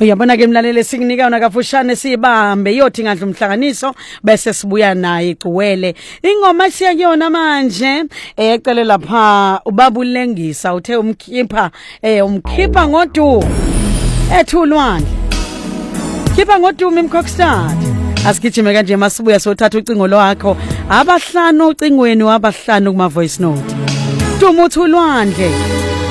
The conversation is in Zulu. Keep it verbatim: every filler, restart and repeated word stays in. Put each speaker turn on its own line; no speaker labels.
Uyabona ke mlalele sikunika yona kafushane sibambe yothi ngadla umhlanganiso bese sibuya naye igcuwele ingoma siyakuyona manje ecele lapha ubabulengisa uthe umkhipha eh umkhipha ngodu ethulwane khipha ngodu imkhokstad asigijime kanje masibuya sothatha ucingo lwakho abahlanu ucingweni wabahlanu kuma voice note Dumuthulwandle